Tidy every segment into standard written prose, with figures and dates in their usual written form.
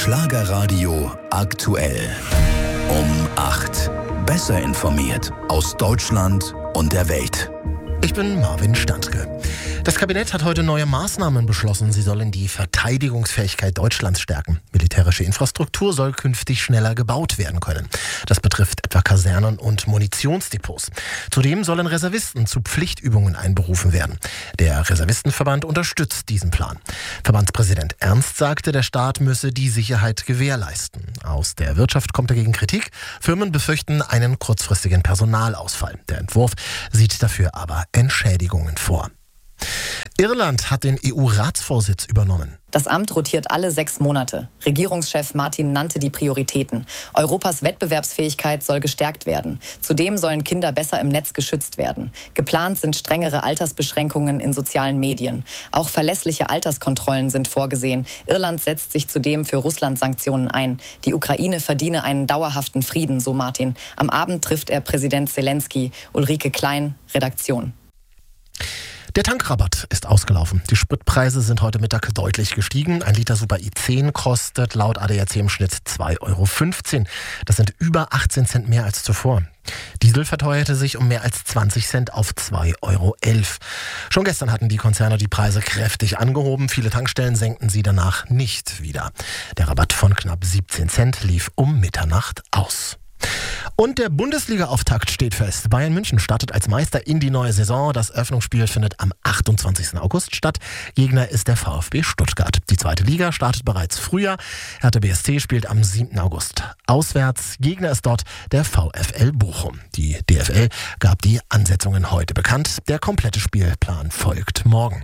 Schlagerradio aktuell. Um 8. Besser informiert aus Deutschland und der Welt. Ich bin Marvin Standke. Das Kabinett hat heute neue Maßnahmen beschlossen. Sie sollen die Verteidigungsfähigkeit Deutschlands stärken. Militärische Infrastruktur soll künftig schneller gebaut werden können. Das betrifft etwa Kasernen und Munitionsdepots. Zudem sollen Reservisten zu Pflichtübungen einberufen werden. Der Reservistenverband unterstützt diesen Plan. Verbandspräsident Ernst sagte, der Staat müsse die Sicherheit gewährleisten. Aus der Wirtschaft kommt dagegen Kritik. Firmen befürchten einen kurzfristigen Personalausfall. Der Entwurf sieht dafür aber Entschädigungen vor. Irland hat den EU-Ratsvorsitz übernommen. Das Amt rotiert alle 6 Monate. Regierungschef Martin nannte die Prioritäten. Europas Wettbewerbsfähigkeit soll gestärkt werden. Zudem sollen Kinder besser im Netz geschützt werden. Geplant sind strengere Altersbeschränkungen in sozialen Medien. Auch verlässliche Alterskontrollen sind vorgesehen. Irland setzt sich zudem für Russland-Sanktionen ein. Die Ukraine verdiene einen dauerhaften Frieden, so Martin. Am Abend trifft er Präsident Zelensky. Ulrike Klein, Redaktion. Der Tankrabatt ist ausgelaufen. Die Spritpreise sind heute Mittag deutlich gestiegen. 1 Liter Super I10 kostet laut ADAC im Schnitt 2,15 €. Das sind über 18 Cent mehr als zuvor. Diesel verteuerte sich um mehr als 20 Cent auf 2,11 €. Schon gestern hatten die Konzerne die Preise kräftig angehoben. Viele Tankstellen senkten sie danach nicht wieder. Der Rabatt von knapp 17 Cent lief um Mitternacht aus. Und der Bundesliga-Auftakt steht fest. Bayern München startet als Meister in die neue Saison. Das Eröffnungsspiel findet am 28. August statt. Gegner ist der VfB Stuttgart. Die zweite Liga startet bereits früher. Hertha BSC spielt am 7. August auswärts. Gegner ist dort der VfL Bochum. Die DFL gab die Ansetzungen heute bekannt. Der komplette Spielplan folgt morgen.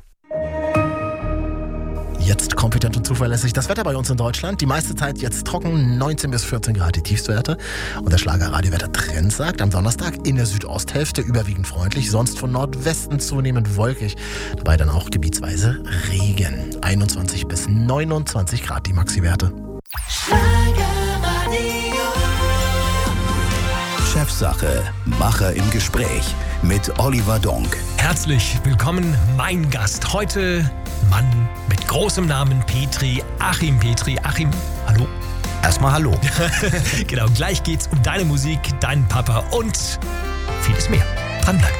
Jetzt kompetent und zuverlässig das Wetter bei uns in Deutschland. Die meiste Zeit jetzt trocken, 19 bis 14 Grad die Tiefstwerte. Und der Schlagerradiowetter-Trend sagt, am Donnerstag in der Südosthälfte überwiegend freundlich, sonst von Nordwesten zunehmend wolkig. Dabei dann auch gebietsweise Regen. 21 bis 29 Grad die Maxi-Werte. Chefsache, Macher im Gespräch mit Oliver Donk. Herzlich willkommen, mein Gast heute, Mann mit großem Namen Petri, Achim Petri. Achim, hallo. Erstmal hallo. Genau, gleich geht's um deine Musik, deinen Papa und vieles mehr. Dranbleiben.